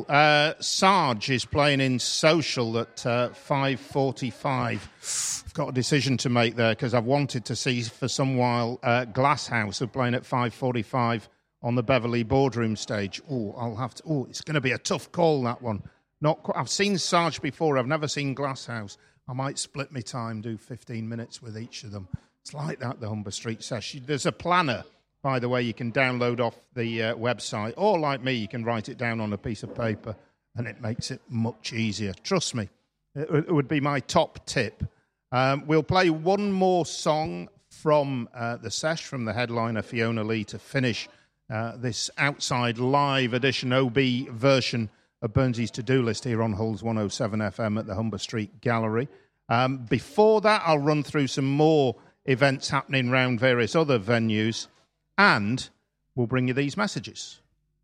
Sarge is playing in Social at 5:45. I've got a decision to make there because I've wanted to see for some while Glasshouse are playing at 5:45 on the Beverley Boardroom stage. It's going to be a tough call, that one. I've seen Sarge before. I've never seen Glasshouse. I might split my time, do 15 minutes with each of them. It's like that, the Humber Street Sesh. There's a planner, by the way, you can download off the website. Or, like me, you can write it down on a piece of paper, and it makes it much easier. Trust me, it would be my top tip. We'll play one more song from the Sesh, from the headliner Fiona Lee, to finish this outside live edition OB version of Burnsy's To-Do List here on Hull's 107 FM at the Humber Street Gallery. Before that, I'll run through some more events happening around various other venues, and we'll bring you these messages.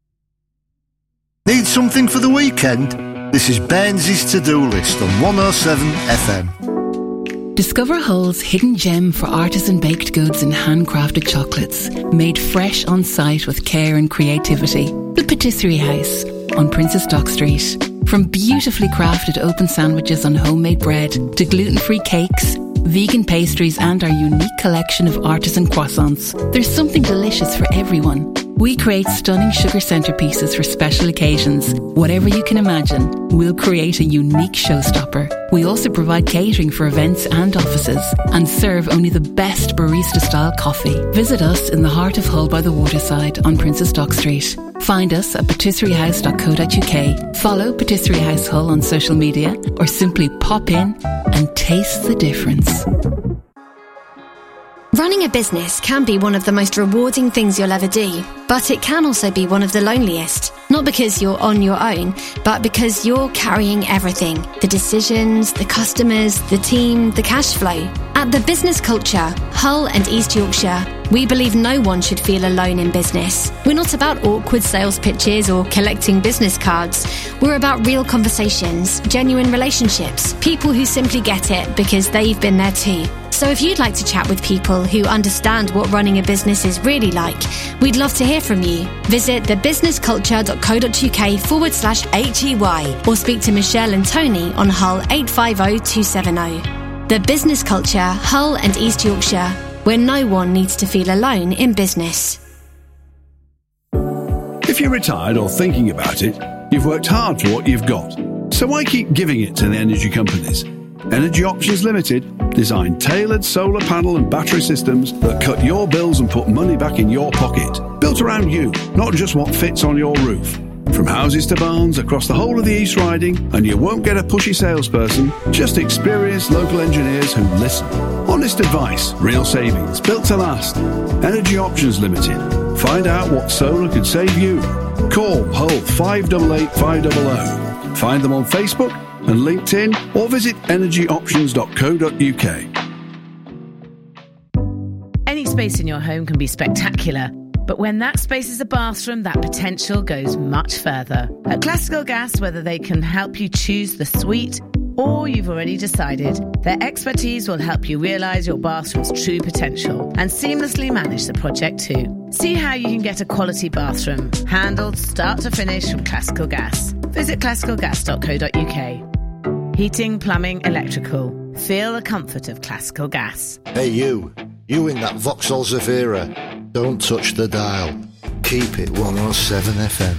Need something for the weekend? This is Burnsy's To-Do List on 107 FM. Discover Hull's hidden gem for artisan baked goods and handcrafted chocolates, made fresh on site with care and creativity. The Patisserie House on Princess Dock Street. From beautifully crafted open sandwiches on homemade bread to gluten-free cakes, vegan pastries and our unique collection of artisan croissants, there's something delicious for everyone. We create stunning sugar centerpieces for special occasions. Whatever you can imagine, we'll create a unique showstopper. We also provide catering for events and offices and serve only the best barista-style coffee. Visit us in the heart of Hull by the waterside on Princess Dock Street. Find us at patisseriehouse.co.uk. Follow Patisserie House Hull on social media or simply pop in and taste the difference. Running a business can be one of the most rewarding things you'll ever do, but it can also be one of the loneliest. Not because you're on your own, but because you're carrying everything. The decisions, the customers, the team, the cash flow. At The Business Culture, Hull and East Yorkshire, we believe no one should feel alone in business. We're not about awkward sales pitches or collecting business cards. We're about real conversations, genuine relationships, people who simply get it because they've been there too. So if you'd like to chat with people who understand what running a business is really like, we'd love to hear from you. Visit thebusinessculture.co.uk/HEY or speak to Michelle and Tony on Hull 850 270. The Business Culture, Hull and East Yorkshire, where no one needs to feel alone in business. If you're retired or thinking about it, you've worked hard for what you've got. So why keep giving it to the energy companies? Energy Options Limited design tailored solar panel and battery systems that cut your bills and put money back in your pocket. Built around you, not just what fits on your roof. From houses to barns across the whole of the East Riding, and you won't get a pushy salesperson, just experienced local engineers who listen. Honest advice, real savings, built to last. Energy Options Limited. Find out what solar could save you. Call Hull 588 500. Find them on Facebook and LinkedIn, or visit energyoptions.co.uk. Any space in your home can be spectacular, but when that space is a bathroom, that potential goes much further. At Classical Gas, whether they can help you choose the suite or you've already decided, their expertise will help you realise your bathroom's true potential and seamlessly manage the project too. See how you can get a quality bathroom, handled start to finish from Classical Gas. Visit classicalgas.co.uk. Heating, plumbing, electrical. Feel the comfort of Classical Gas. Hey you in that Vauxhall Zafira, don't touch the dial. Keep it 107 FM.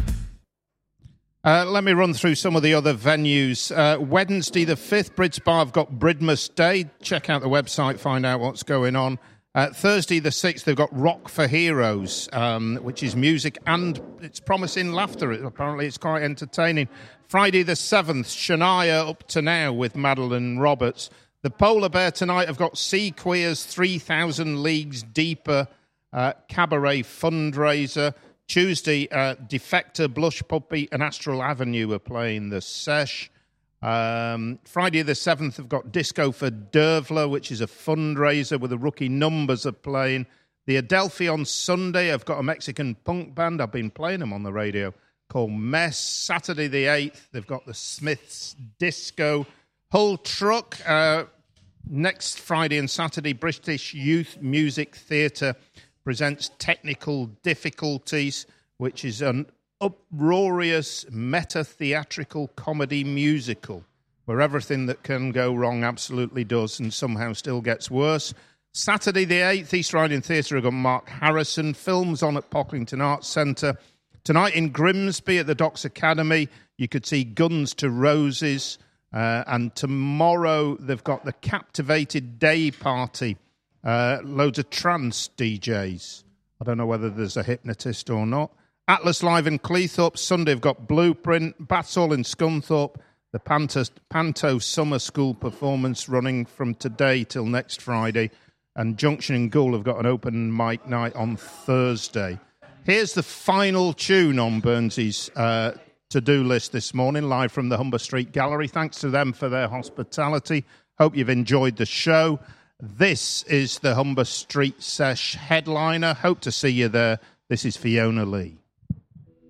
Let me run through some of the other venues. Wednesday the 5th, Brids Bar have got Bridmas Day. Check out the website, find out what's going on. Thursday the 6th, they've got Rock for Heroes, which is music and it's promising laughter. Apparently it's quite entertaining. Friday the 7th, Shania Up to Now with Madeline Roberts. The Polar Bear tonight have got Sea Queers 3,000 Leagues Deeper cabaret fundraiser. Tuesday, Defector, Blush Puppy and Astral Avenue are playing the Sesh. Friday the 7th, have got Disco for Dervla, which is a fundraiser with the Rookie Numbers are playing. The Adelphi on Sunday have got a Mexican punk band. I've been playing them on the radio, called Mess. Saturday the 8th, they've got the Smiths Disco. Hull Truck, next Friday and Saturday, British Youth Music Theatre presents Technical Difficulties, which is an uproarious meta-theatrical comedy musical where everything that can go wrong absolutely does and somehow still gets worse. Saturday the 8th, East Riding Theatre have got Mark Harrison. Films on at Pocklington Arts Centre. Tonight in Grimsby at the Docks Academy, you could see Guns to Roses. And tomorrow they've got the Captivated Day Party. Loads of trance DJs. I don't know whether there's a hypnotist or not. Atlas Live in Cleethorpes. Sunday they've got Blueprint. Batsall in Scunthorpe. The Panto Summer School performance running from today till next Friday. And Junction and Goole have got an open mic night on Thursday. Here's the final tune on Burnsy's to-do list this morning, live from the Humber Street Gallery. Thanks to them for their hospitality. Hope you've enjoyed the show. This is the Humber Street Sesh headliner. Hope to see you there. This is Fiona Lee.